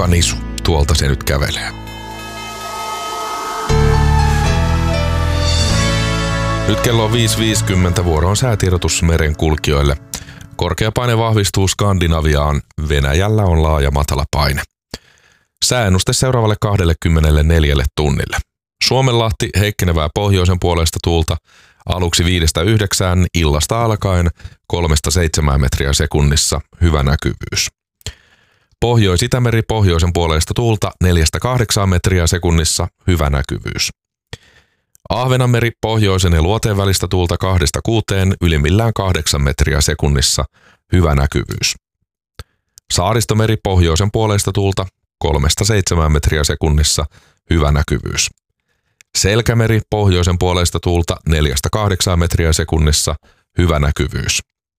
nisu. Tuolta se nyt kävelee. Nyt kello on 5.50, vuoro on säätiedotus merenkulkijoille. Korkea paine vahvistuu Skandinaviaan, Venäjällä on laaja matala paine. Sääennuste seuraavalle 24 tunnille. Suomenlahti heikkenevää pohjoisen puolesta tuulta, aluksi 5-9, illasta alkaen 3-7 metriä sekunnissa, hyvä näkyvyys. Pohjois-Itämeri pohjoisen puolesta tuulta 4-8 metriä sekunnissa, hyvä näkyvyys. Ahvenanmeri pohjoisen ja luoteen välistä tuulta 2-6, ylimmillään 8 metriä sekunnissa, hyvä näkyvyys. Saaristomeri pohjoisen puolesta tuulta 3-7 metriä sekunnissa, hyvä näkyvyys. Selkämeri pohjoisen puolesta tuulta 4-8 metriä sekunnissa, hyvä näkyvyys.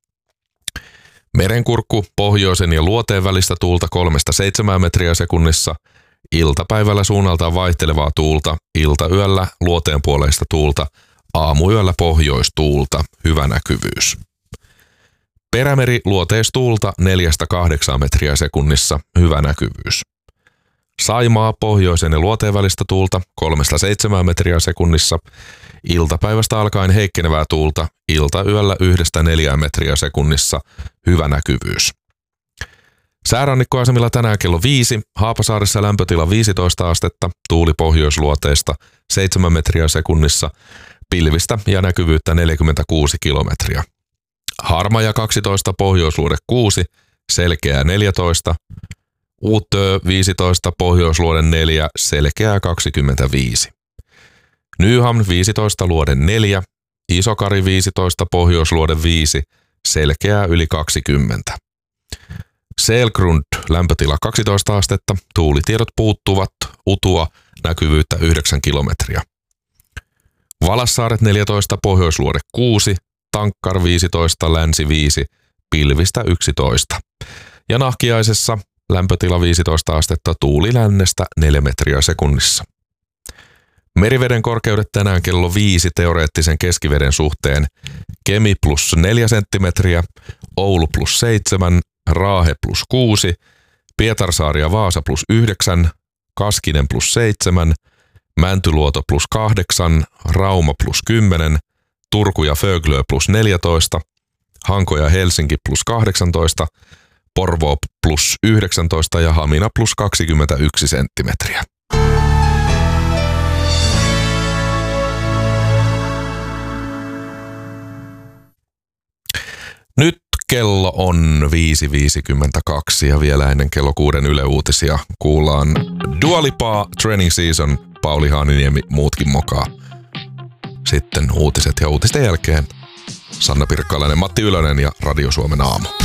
Merenkurkku pohjoisen ja luoteen välistä tuulta 3-7 metriä sekunnissa, iltapäivällä suunnaltaan vaihtelevaa tuulta, iltayöllä luoteen puoleista tuulta, aamuyöllä pohjoistuulta, hyvä näkyvyys. Perämeri luoteistuulta 4-8 metriä sekunnissa, hyvä näkyvyys. Saimaa pohjoisen ja luoteen välistä tuulta 3-7 metriä sekunnissa, iltapäivästä alkaen heikkenevää tuulta, iltayöllä 1-4 metriä sekunnissa, hyvä näkyvyys. Säärannikkoasemilla tänään kello 5, Haapasaaressa lämpötila 15 astetta, tuuli pohjoisluoteista 7 metriä sekunnissa, pilvistä ja näkyvyyttä 46 kilometriä. Harmaja 12, pohjoisluode 6, selkeää 14, Uutö 15, pohjoisluode 4, selkeää 25. Nyhamn 15, luode 4, Isokari 15, pohjoisluode 5, selkeää yli 20. Selgrund lämpötila 12 astetta, tuulitiedot puuttuvat, Utua näkyvyyttä 9 kilometriä. Valassaaret 14, pohjoisluode 6, Tankkar 15, länsi 5, pilvistä 11. Ja Nahkiaisessa lämpötila 15 astetta, tuuli lännestä 4 metriä sekunnissa. Meriveden korkeudet tänään kello 5 teoreettisen keskiveden suhteen. Kemi +4 senttimetriä, Oulu +7, Raahe +6, Pietarsaari ja Vaasa +9, Kaskinen +7, Mäntyluoto +8, Rauma +10, Turku ja Föglö +14, Hanko ja Helsinki +18, Porvoo +19 ja Hamina +21 senttimetriä. Nyt kello on 5.52 ja vielä ennen kello 6 Yle Uutisia kuullaan Dua Lipaa, Training Season, Pauli Haaniniemi, muutkin mokaa. Sitten uutiset ja uutisten jälkeen Sanna Pirkkalainen, Matti Ylönen ja Radio Suomen aamu.